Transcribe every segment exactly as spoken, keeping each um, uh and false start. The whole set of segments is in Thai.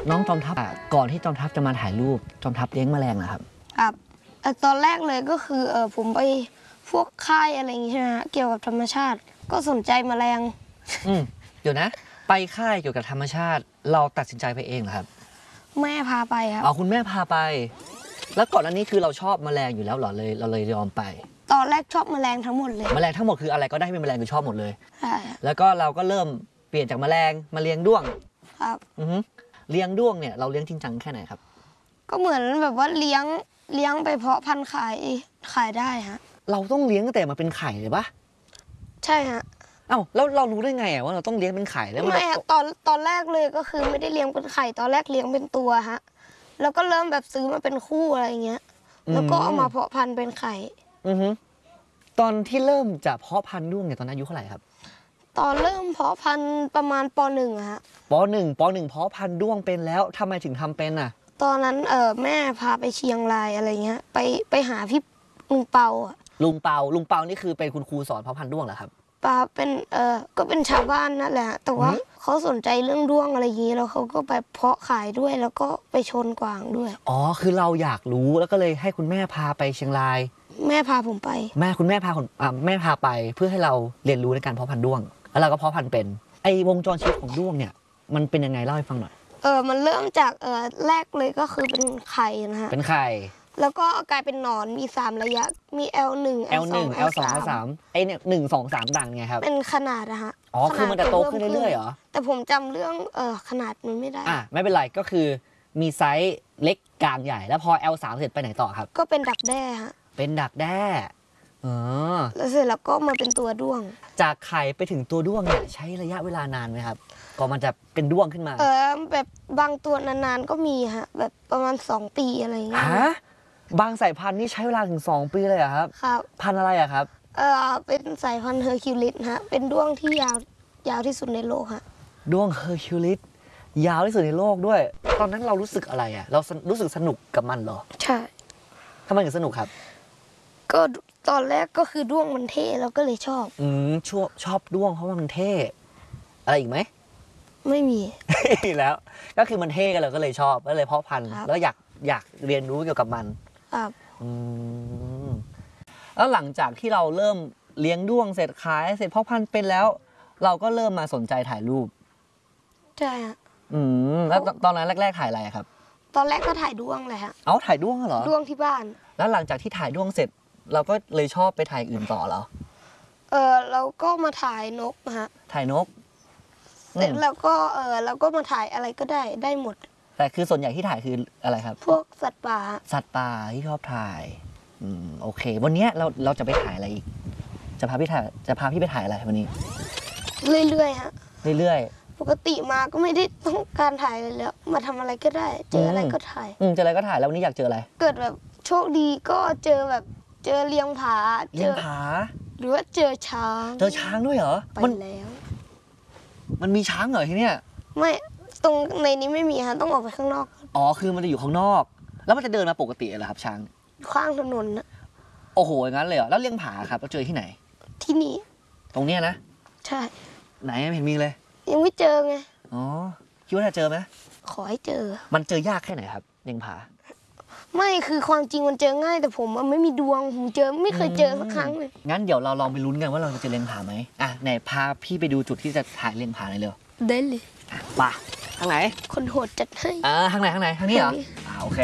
น้องจอมทัพก่อนที่จอมทัพจะมาถ่ายรูปจอมทัพเลี้ยงแมลงเหรอครับครับตอนแรกเลยก็คือเออผมไปพวกค่ายอะไรอย่างงี้ใช่ไหมฮะเกี่ยวกับธรรมชาติก็สนใจแมลงอืมเดี๋ยวนะไปค่ายเกี่ยวกับธรรมชาติเราตัดสินใจไปเองเหรอครับแม่พาไปครับอ๋อคุณแม่พาไปแล้วก่อนอันนี้คือเราชอบแมลงอยู่แล้วเหรอเลยเราเลยยอมไปตอนแรกชอบแมลงทั้งหมดเลยแมลงทั้งหมดคืออะไรก็ได้เป็นแมลงคือชอบหมดเลยใช่แล้วก็เราก็เริ่มเปลี่ยนจากแมลงมาเลี้ยงด้วงครับอือฮึเลี้ยงด้วงเนี่ยเราเลี้ยงจริงจังแค่ไหนครับก็เหมือนแบบว่าเลี้ยงเลี้ยงไปเพาะพันธุ์ขายขายได้ฮะเราต้องเลี้ยงตั้งแต่มาเป็นไข่เลยปะใช่ฮะเอ้าแล้วเรารู้ได้ไงว่าเราต้องเลี้ยงเป็นไข่แล้วไม่ฮะตอนตอนแรกเลยก็คือไม่ได้เลี้ยงเป็นไข่ตอนแรกเลี้ยงเป็นตัวฮะแล้วก็เริ่มแบบซื้อมาเป็นคู่อะไรอย่างเงี้ยแล้วก็เอามาเพาะพันธุ์เป็นไข่อือฮึตอนที่เริ่มจะเพาะพันธุ์ด้วงเนี่ยตอนนั้นอายุเท่าไหร่ครับตอนเริ่มเพาะพันธุ์ประมาณปหนึ่งอะฮะปหนึ่งปหนึ่งเพาะพันธุ์ด้วงเป็นแล้วทำไมถึงทำเป็นอ่ะตอนนั้นเออแม่พาไปเชียงรายอะไรเงี้ยไปไปหาพี่ลุงเปาอะลุงเปาลุงเปานี่คือเป็นคุณครูสอนเพาะพันธุ์ด้วงเหรอครับปาเป็นเออก็เป็นชาวบ้านนั่นแหละแต่ว่าเขาสนใจเรื่องด้วงอะไรอย่างนี้แล้วเขาก็ไปเพาะขายด้วยแล้วก็ไปชนกวางด้วยอ๋อคือเราอยากรู้แล้วก็เลยให้คุณแม่พาไปเชียงรายแม่พาผมไปแม่คุณแม่พาคนอ่าแม่พาไปเพื่อให้เราเรียนรู้ในการเพาะพันธุ์ด้วงแล้วเราก็เพาะพันธุ์เป็นไอ้วงจรชีวิตของด้วงเนี่ยมันเป็นยังไงเล่าให้ฟังหน่อยเออมันเริ่มจากเออแรกเลยก็คือเป็นไข่นะฮะเป็นไข่แล้วก็กลายเป็นหนอนมีสามระยะมี แอล หนึ่งแอล หนึ่ง แอล สอง แอล สามไอ้เนี่ยหนึ่ง สอง สามดังไงครับเป็นขนาดอะฮะอ๋อคือมันจะโตขึ้นเรื่อยๆเหรอแต่ผมจำเรื่องเออขนาดมันไม่ได้อ่ะไม่เป็นไรก็คือมีไซส์เล็กกลางใหญ่แล้วพอ แอล สาม เสร็จไปไหนต่อครับก็เป็นดักแด้ฮะเป็นดักแด้เออแล้วเสร็จแล้วก็มาเป็นตัวด้วงจากไข่ไปถึงตัวด้วงเนี่ยใช้ระยะเวลานานไหมครับก่อนมันจะเป็นด้วงขึ้นมาเออแบบบางตัวนานๆก็มีฮะแบบประมาณสองปีอะไรอย่างเงี้ยฮะบางสายพันธุ์นี่ใช้เวลาถึงสองปีเลยเหรอครับครับพันธุ์อะไรอะครับเออเป็นสายพันธุ์เฮอร์คิวลิสฮะเป็นด้วงที่ยาวยาวที่สุดในโลกฮะด้วงเฮอร์คิวลิสยาวที่สุดในโลกด้วยตอนนั้นเรารู้สึกอะไรอะเรารู้สึกสนุกกับมันเหรอใช่ทำไมถึงสนุกครับก็ตอนแรกก็คือด้วงมันเท่เราก็เลยชอบอืมชอบชอบด้วงเพราะว่ามันเท่อะไรอีกไหมไม่มีแล้วก็คือมันเท่กันเลยก็เลยชอบก็เลยเพาะพันธุ์แล้วอยากอยากเรียนรู้เกี่ยวกับมันครับอืมแล้วหลังจากที่เราเริ่มเลี้ยงด้วงเสร็จขายเสร็จเพาะพันธุ์เป็นแล้วเราก็เริ่มมาสนใจถ่ายรูปใช่ฮะอืมแล้วตอนนั้นแรกๆถ่ายอะไรครับตอนแรกก็ถ่ายด้วงเลยฮะเอาถ่ายด้วงเหรอด้วงที่บ้านแล้วหลังจากที่ถ่ายด้วงเสร็จเราก็เลยชอบไปถ่ายอื่นต่อเหรอเออเราก็มาถ่ายนกฮะถ่ายนกเสร็จแล้วก็เออเราก็มาถ่ายอะไรก็ได้ได้หมดแต่คือส่วนใหญ่ที่ถ่ายคืออะไรครับพวกสัตว์ป่าสัตว์ป่าที่ชอบถ่ายอืมโอเควันนี้เราเราจะไปถ่ายอะไรอีกจะพาพี่ถ่ายจะพาพี่ไปถ่ายอะไรวันนี้เรื่อยๆฮะเรื่อยๆปกติมาก็ไม่ได้ต้องการถ่ายอะไรแล้วมาทำอะไรก็ได้เจออะไรก็ถ่ายอืมเจออะไรก็ถ่ายแล้ววันนี้อยากเจออะไรเกิดแบบโชคดีก็เจอแบบเจอเลียงผาเลียงผาหรือว่าเจอช้างเจอช้างด้วยเหรอไปแล้วมันมีช้างเหรอที่เนี่ยไม่ตรงในนี้ไม่มีฮะต้องออกไปข้างนอกอ๋อคือมันจะอยู่ข้างนอกแล้วมันจะเดินมาปกติเหรอครับช้างข้างถนนนะโอ้โหอย่างนั้นเลยเหรอแล้วเลียงผาครับเราเจอที่ไหนที่นี่ตรงเนี้ยนะใช่ไหนไม่เห็นมีเลยยังไม่เจอไงอ๋อคิดว่าจะเจอไหมขอให้เจอมันเจอยากแค่ไหนครับเลียงผาไม่คือความจริงมันเจอง่ายแต่ผมมันไม่มีดวงผมเจอไม่เคยเจอสักครั้งเลยงั้นเดี๋ยวเราลองไปลุ้นกันว่าเราจะเจอเลียงผาไหมอ่ะไหนพาพี่ไปดูจุดที่จะถ่ายเลียงผาหน่อยเร็วได้เลยป่ะทางไหนคนโหดจัดให้อ่าทางไหนทางไหนทางนี้เหรออ่าโอเค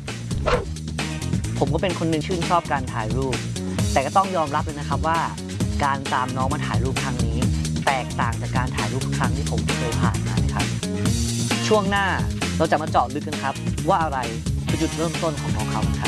ผมก็เป็นคนหนึ่งชื่นชอบการถ่ายรูปแต่ก็ต้องยอมรับเลยนะครับว่าการตามน้องมาถ่ายรูปครั้งนี้แตกต่างจากการถ่ายรูปครั้งที่ผมเคยผ่านมาเลยครับช่วงหน้าเราจะมาเจาะลึกกันครับว่าอะไรคือจุดเริ่มต้นของน้องเขา